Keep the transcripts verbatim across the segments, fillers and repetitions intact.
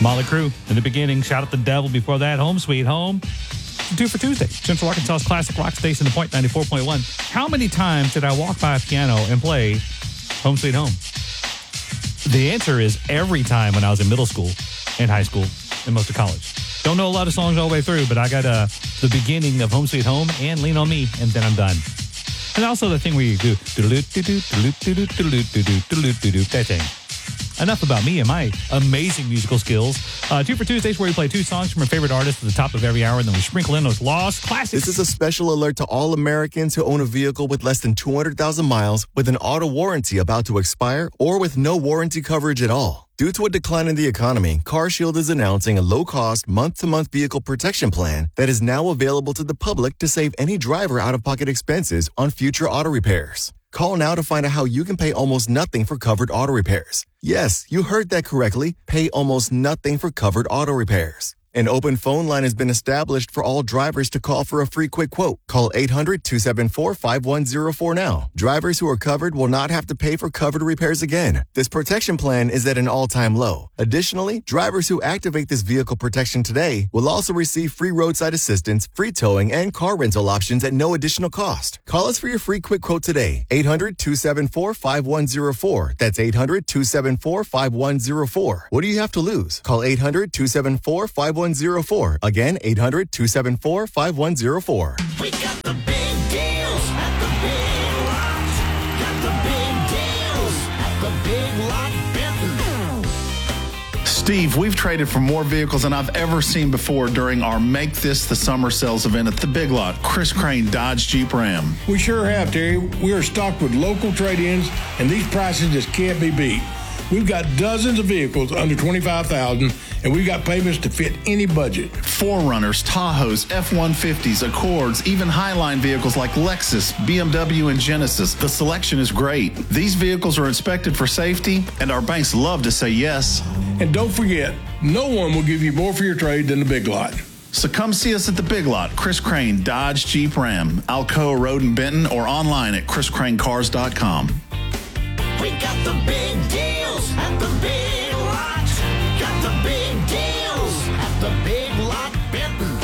Molly Crew in the beginning. Shout out the devil before that. Home Sweet Home. Two for Tuesday. Central Arkansas's classic rock station, The Point ninety-four point one. How many times did I walk by a piano and play Home Sweet Home? The answer is every time when I was in middle school and high school and most of college. Don't know a lot of songs all the way through, but I got uh, the beginning of Home Sweet Home and Lean on Me, and then I'm done. And also the thing where you do that thing. Enough about me and my amazing musical skills. Uh, two for Tuesdays, where we play two songs from our favorite artists at the top of every hour, and then we sprinkle in those lost classics. This is a special alert to all Americans who own a vehicle with less than two hundred thousand miles, with an auto warranty about to expire, or with no warranty coverage at all. Due to a decline in the economy, CarShield is announcing a low-cost, month-to-month vehicle protection plan that is now available to the public to save any driver out-of-pocket expenses on future auto repairs. Call now to find out how you can pay almost nothing for covered auto repairs. Yes, you heard that correctly. Pay almost nothing for covered auto repairs. An open phone line has been established for all drivers to call for a free quick quote. Call eight hundred, two seven four, five one zero four now. Drivers who are covered will not have to pay for covered repairs again. This protection plan is at an all-time low. Additionally, drivers who activate this vehicle protection today will also receive free roadside assistance, free towing, and car rental options at no additional cost. Call us for your free quick quote today. eight hundred, two seven four, five one zero four. That's eight hundred, two seven four, five one zero four. What do you have to lose? Call eight hundred, two seven four, five one zero four. Again, eight hundred, two seven four, five one zero four. We got the big deals at the Big Lots. Got the big deals at the Big Lot Benton. Steve, we've traded for more vehicles than I've ever seen before during our Make This the Summer Sales event at the Big Lot. Chris Crane, Dodge Jeep Ram. We sure have, Terry. We are stocked with local trade-ins, and these prices just can't be beat. We've got dozens of vehicles under twenty-five thousand dollars, and we've got payments to fit any budget. four runners, Tahoes, F one fifties, Accords, even Highline vehicles like Lexus, B M W, and Genesis. The selection is great. These vehicles are inspected for safety, and our banks love to say yes. And don't forget, no one will give you more for your trade than the Big Lot. So come see us at the Big Lot, Chris Crane, Dodge Jeep Ram, Alcoa Road in Benton, or online at chris crane cars dot com. We got the big deals at the Big Lot. Got the big deals at the Big Lot Benton.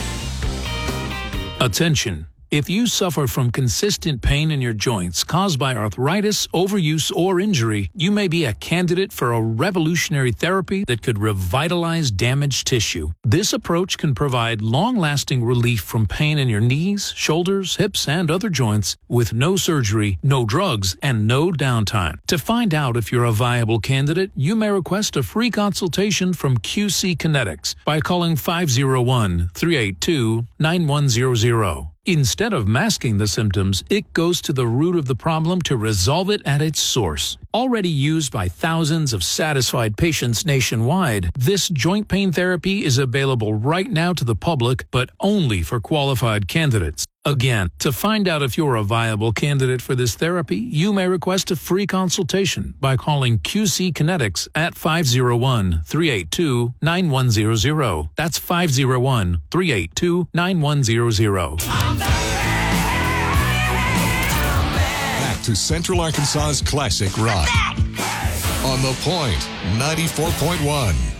Attention. If you suffer from consistent pain in your joints caused by arthritis, overuse, or injury, you may be a candidate for a revolutionary therapy that could revitalize damaged tissue. This approach can provide long-lasting relief from pain in your knees, shoulders, hips, and other joints with no surgery, no drugs, and no downtime. To find out if you're a viable candidate, you may request a free consultation from Q C Kinetics by calling five oh one, three eight two, nine one zero zero. Instead of masking the symptoms, it goes to the root of the problem to resolve it at its source. Already used by thousands of satisfied patients nationwide, this joint pain therapy is available right now to the public, but only for qualified candidates. Again, to find out if you're a viable candidate for this therapy, you may request a free consultation by calling Q C Kinetics at five oh one, three eight two, nine one zero zero. That's five oh one, three eight two, nine one zero zero. Back to Central Arkansas's classic rock. On The Point, ninety-four point one.